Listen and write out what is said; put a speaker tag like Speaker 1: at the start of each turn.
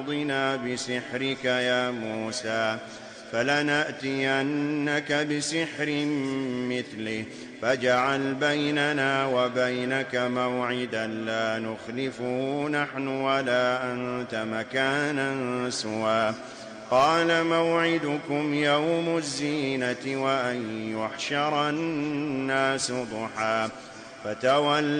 Speaker 1: أرضنا بسحرك يا موسى فلنأتينك بسحر مثله فاجعل بيننا وبينك موعدا لا نخلفه نحن ولا أنت مكانا سوى قال موعدكم يوم الزينة وأن يحشر الناس ضحى فتولى